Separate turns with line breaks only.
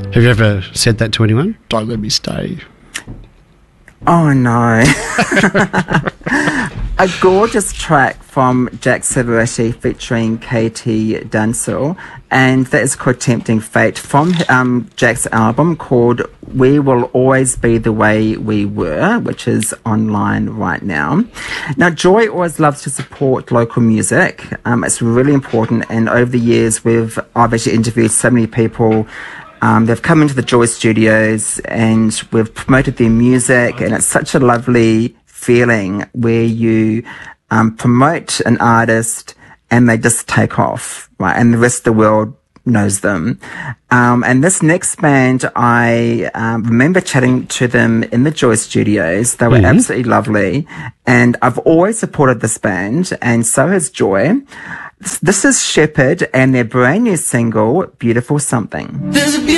Have you ever said that to anyone?
Don't let me stay.
Oh no. A gorgeous track from Jack Silveretti featuring Katie Dunstall, and that is called Tempting Fate from Jack's album called We Will Always Be the Way We Were, which is online right now. Now, Joy always loves to support local music. It's really important, and over the years I've actually interviewed so many people. They've come into the Joy Studios and we've promoted their music, and it's such a lovely feeling where you promote an artist and they just take off, right? And the rest of the world knows them. And this next band, I remember chatting to them in the Joy Studios. They were absolutely lovely. And I've always supported this band, and so has Joy. This is Shepherd and their brand new single, Beautiful Something.
There's a